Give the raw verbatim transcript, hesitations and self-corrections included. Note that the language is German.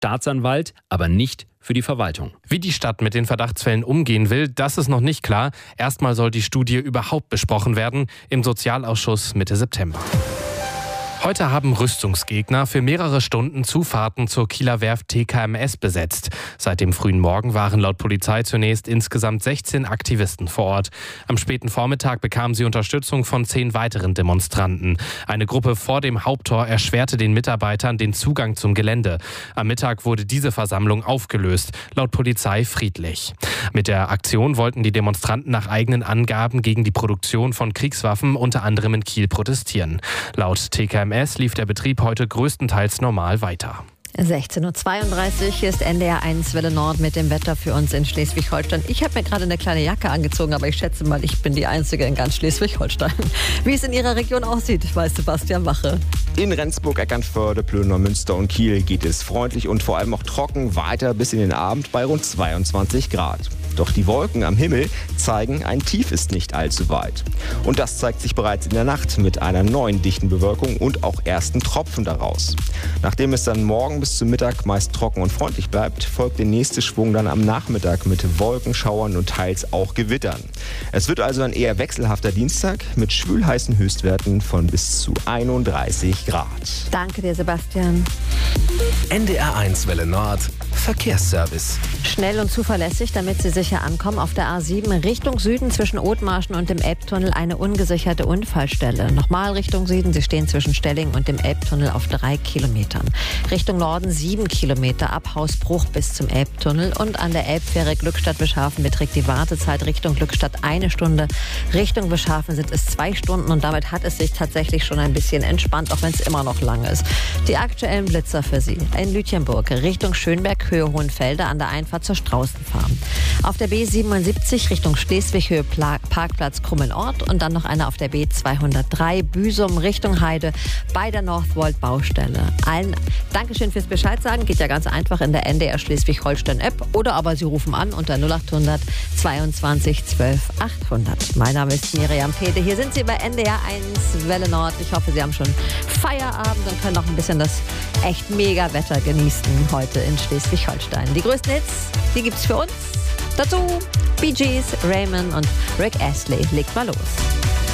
Staatsanwalt, aber nicht für die Verwaltung. Wie die Stadt mit den Verdachtsfällen umgehen will, das ist noch nicht klar. Erstmal soll die Studie überhaupt besprochen werden im Sozialausschuss Mitte September. Heute haben Rüstungsgegner für mehrere Stunden Zufahrten zur Kieler Werft T K M S besetzt. Seit dem frühen Morgen waren laut Polizei zunächst insgesamt sechzehn Aktivisten vor Ort. Am späten Vormittag bekamen sie Unterstützung von zehn weiteren Demonstranten. Eine Gruppe vor dem Haupttor erschwerte den Mitarbeitern den Zugang zum Gelände. Am Mittag wurde diese Versammlung aufgelöst, laut Polizei friedlich. Mit der Aktion wollten die Demonstranten nach eigenen Angaben gegen die Produktion von Kriegswaffen unter anderem in Kiel protestieren. Laut T K M S lief der Betrieb heute größtenteils normal weiter. sechzehn Uhr zweiunddreißig, hier ist N D R eins Welle Nord mit dem Wetter für uns in Schleswig-Holstein. Ich habe mir gerade eine kleine Jacke angezogen, aber ich schätze mal, ich bin die Einzige in ganz Schleswig-Holstein. Wie es in Ihrer Region aussieht, weiß Sebastian Wache. In Rendsburg, Eckernförde, Plön, Münster und Kiel geht es freundlich und vor allem auch trocken weiter bis in den Abend bei rund zweiundzwanzig Grad. Doch die Wolken am Himmel zeigen, ein Tief ist nicht allzu weit. Und das zeigt sich bereits in der Nacht mit einer neuen dichten Bewölkung und auch ersten Tropfen daraus. Nachdem es dann morgen bis zum Mittag meist trocken und freundlich bleibt, folgt der nächste Schwung dann am Nachmittag mit Wolkenschauern und teils auch Gewittern. Es wird also ein eher wechselhafter Dienstag mit schwülheißen Höchstwerten von bis zu einunddreißig Grad. Danke dir, Sebastian. N D R eins Welle Nord Verkehrsservice. Schnell und zuverlässig, damit Sie sicher ankommen. Auf der A sieben Richtung Süden zwischen Othmarschen und dem Elbtunnel eine ungesicherte Unfallstelle. Nochmal Richtung Süden, Sie stehen zwischen Stelling und dem Elbtunnel auf drei Kilometern. Richtung Norden sieben Kilometer ab Hausbruch bis zum Elbtunnel. Und an der Elbfähre Glückstadt-Wischhafen beträgt die Wartezeit Richtung Glückstadt eine Stunde. Richtung Wischhafen sind es zwei Stunden und damit hat es sich tatsächlich schon ein bisschen entspannt, auch wenn es immer noch lang ist. Die aktuellen Blitzer für Sie. In Lütjenburg Richtung Schönberg, Höhe Hohenfelde an der Einfahrt zur Straußenfarm. Auf der B siebenundsiebzig Richtung Schleswig, Höhe Parkplatz Krummenort und dann noch eine auf der B zweihundertdrei Büsum Richtung Heide bei der Northvolt Baustelle. Allen Dankeschön fürs Bescheid sagen. Geht ja ganz einfach in der N D R Schleswig-Holstein App oder aber Sie rufen an unter null acht hundert zweiundzwanzig zwölf achthundert. Mein Name ist Miriam Pede. Hier sind Sie bei N D R eins Welle Nord. Ich hoffe, Sie haben schon Feierabend und können noch ein bisschen das echt mega Wetter genießen heute in Schleswig-Holstein. Die größten Hits, die gibt's für uns. Dazu Bee Gees, Raymond und Rick Astley. Legt mal los.